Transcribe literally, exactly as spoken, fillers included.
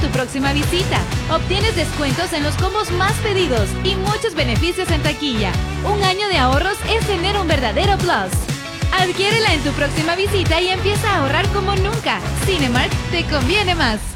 tu próxima visita. Obtienes descuentos en los combos más pedidos y muchos beneficios en taquilla. Un año de ahorros es tener un verdadero plus. Adquiérela en tu próxima visita y empieza a ahorrar como nunca. Cinemark te conviene más.